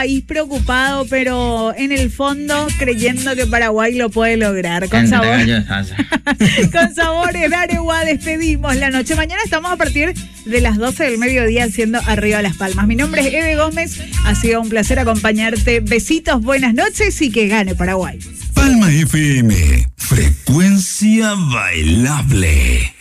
país preocupado, pero en el fondo creyendo que Paraguay lo puede lograr. Con sabor. Con sabores de Areguá despedimos la noche. Mañana estamos a partir de las 12 del mediodía haciendo Arriba Las Palmas. Mi nombre es Eve Gómez. Ha sido un placer acompañarte. Besitos, buenas noches y que gane Paraguay. Palma FM, frecuencia bailable.